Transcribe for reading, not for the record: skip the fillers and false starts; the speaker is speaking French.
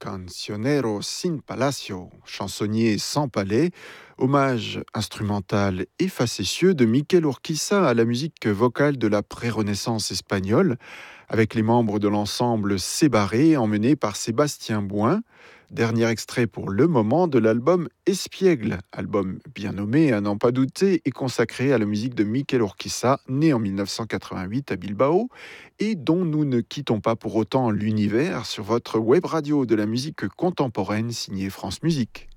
Cancionero sin palacio, chansonnier sans palais, hommage instrumental et facétieux de Miquel Urquiza à la musique vocale de la pré-Renaissance espagnole, avec les membres de l'ensemble Sébarré emmenés par Sébastien Bouin. Dernier extrait pour le moment de l'album Espiègle, album bien nommé à n'en pas douter et consacré à la musique de Miquel Urquiza, né en 1988 à Bilbao, et dont nous ne quittons pas pour autant l'univers sur votre web radio de la musique contemporaine signée France Musique.